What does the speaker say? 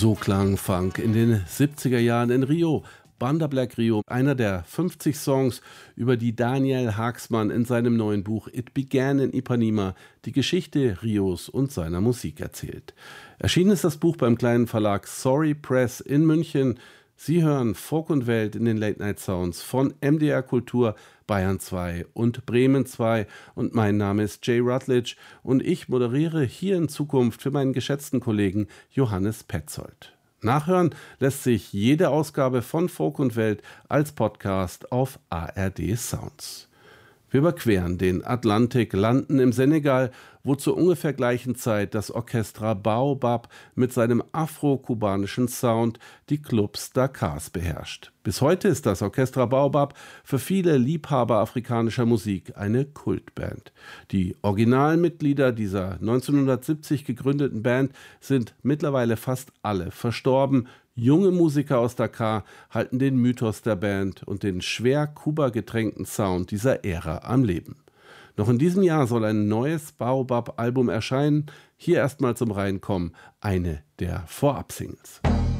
So klang Funk in den 70er Jahren in Rio. Banda Black Rio, einer der 50 Songs, über die Daniel Haaksman in seinem neuen Buch It Began in Ipanema die Geschichte Rios und seiner Musik erzählt. Erschienen ist das Buch beim kleinen Verlag Sorry Press in München. Sie hören Folk und Welt in den Late Night Sounds von MDR Kultur, Bayern 2 und Bremen 2. Und mein Name ist Jay Rutledge und ich moderiere hier in Zukunft für meinen geschätzten Kollegen Johannes Petzold. Nachhören lässt sich jede Ausgabe von Folk und Welt als Podcast auf ARD Sounds. Wir überqueren den Atlantik, landen im Senegal, wo zur ungefähr gleichen Zeit das Orchestra Baobab mit seinem afro-kubanischen Sound die Clubs Dakars beherrscht. Bis heute ist das Orchestra Baobab für viele Liebhaber afrikanischer Musik eine Kultband. Die Originalmitglieder dieser 1970 gegründeten Band sind mittlerweile fast alle verstorben. Junge Musiker aus Dakar halten den Mythos der Band und den schwer Kuba-getränkten Sound dieser Ära am Leben. Noch in diesem Jahr soll ein neues Baobab-Album erscheinen. Hier erstmal zum Reinkommen eine der Vorab-Singles.